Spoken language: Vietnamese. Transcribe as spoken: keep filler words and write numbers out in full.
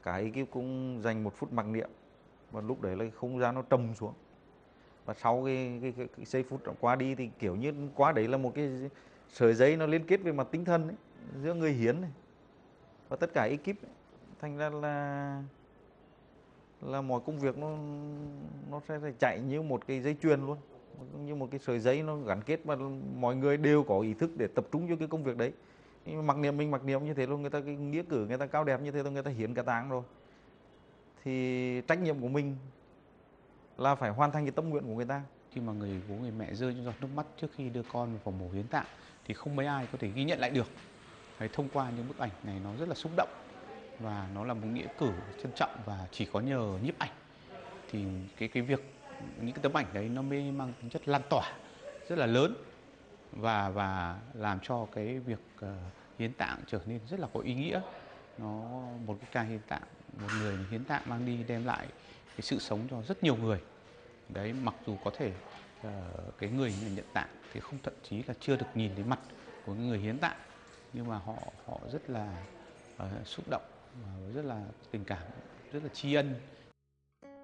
cả ekip cũng dành một phút mặc niệm, và lúc đấy là không gian nó trầm xuống. Và sau cái, cái, cái, cái giây phút qua đi thì kiểu như qua đấy là một cái sợi dây nó liên kết về mặt tinh thần ấy, giữa người hiến này và tất cả ekip ấy. Thành ra là là mọi công việc nó nó sẽ chạy như một cái dây chuyền luôn, như một cái sợi dây nó gắn kết, và mọi người đều có ý thức để tập trung cho cái công việc đấy. Mặc niệm mình mặc niệm như thế luôn, người ta cái nghĩa cử người ta cao đẹp như thế thôi, người ta hiến cả táng rồi, thì trách nhiệm của mình là phải hoàn thành cái tâm nguyện của người ta. Khi mà người bố người mẹ rơi những giọt nước mắt trước khi đưa con vào phòng mổ hiến tạng thì không mấy ai có thể ghi nhận lại được. Đấy, thông qua những bức ảnh này nó rất là xúc động, và nó là một nghĩa cử trân trọng, và chỉ có nhờ nhiếp ảnh thì cái cái việc những cái tấm ảnh đấy nó mới mang tính chất lan tỏa rất là lớn, và và làm cho cái việc uh, hiến tạng trở nên rất là có ý nghĩa. Nó một cái ca hiến tạng, một người hiến tạng mang đi đem lại cái sự sống cho rất nhiều người. Đấy, mặc dù có thể uh, cái người nhận tạng thì không, thậm chí là chưa được nhìn thấy mặt của người hiến tạng, nhưng mà họ họ rất là uh, xúc động và rất là tình cảm, rất là tri ân